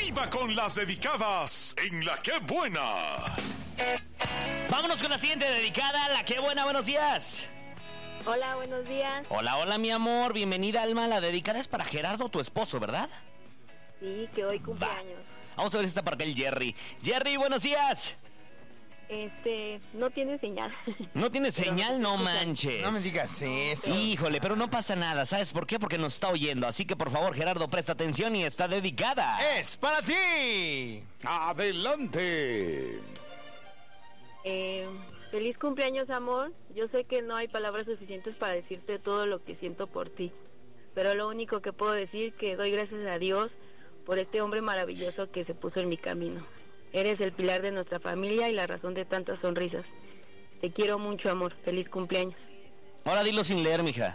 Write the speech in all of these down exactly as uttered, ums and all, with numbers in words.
Arriba con las dedicadas en La Qué Buena. Vámonos con la siguiente dedicada, La Qué Buena. Buenos días. Hola, buenos días. Hola, hola, mi amor. Bienvenida, Alma. La dedicada es para Gerardo, tu esposo, ¿verdad? Sí, que hoy cumpleaños. Va. Vamos a ver si está para acá el Jerry. Jerry, buenos días. Este, no tiene señal. ¿No tiene señal? No manches. No me digas eso. Híjole, pero no pasa nada. ¿Sabes por qué? Porque nos está oyendo. Así que, por favor, Gerardo, presta atención y está dedicada. ¡Es para ti! ¡Adelante! Eh, feliz cumpleaños, amor. Yo sé que no hay palabras suficientes para decirte todo lo que siento por ti, pero lo único que puedo decir que doy gracias a Dios por este hombre maravilloso que se puso en mi camino. Eres el pilar de nuestra familia y la razón de tantas sonrisas. Te quiero mucho, amor. Feliz cumpleaños. Ahora dilo sin leer, mija.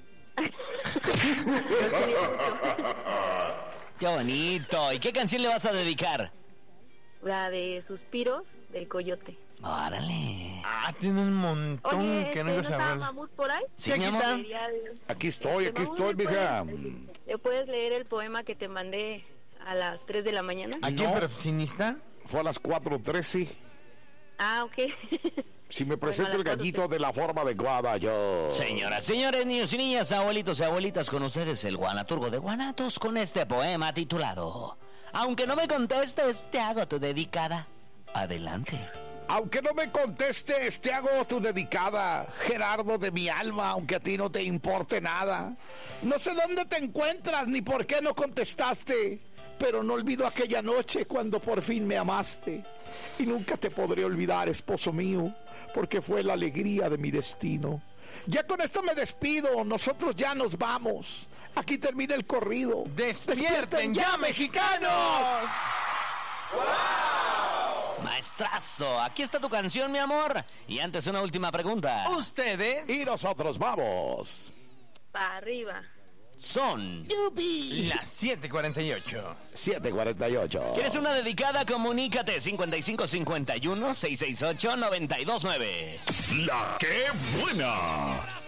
¡Qué bonito! ¿Y qué canción le vas a dedicar? La de Suspiros del Coyote. ¡Órale! Ah, tiene un montón Oye, que este, no ¿no ibas a estaba ver. Mamut por ahí? Sí, aquí está. Aquí estoy, aquí Mamut, estoy, ¿me mija. puedes- ¿Le puedes leer el poema que te mandé a las tres de la mañana? ¿A quién No. perfeccionista? Fue a las cuatro trece. Ah, ok. Si me presenta Bueno, el a las gallito de la forma adecuada, yo... Señoras, señores, niños y niñas, abuelitos y abuelitas, con ustedes el Guanaturgo de Guanatos con este poema titulado Aunque no me contestes, te hago tu dedicada. Adelante. Aunque no me contestes, te hago tu dedicada, Gerardo de mi alma, aunque a ti no te importe nada. No sé dónde te encuentras ni por qué no contestaste, pero no olvido aquella noche cuando por fin me amaste. Y nunca te podré olvidar, esposo mío, porque fue la alegría de mi destino. Ya con esto me despido, nosotros ya nos vamos. Aquí termina el corrido. ¡Despierten ya, mexicanos! Maestrazo, aquí está tu canción, mi amor. Y antes una última pregunta. Ustedes Y nosotros vamos. Para arriba. Son... las siete cuarenta y ocho. siete cuarenta y ocho. ¿Quieres una dedicada? Comunícate cincuenta y cinco cincuenta y uno, seiscientos sesenta y ocho, noventa y dos nueve. La Qué Buena.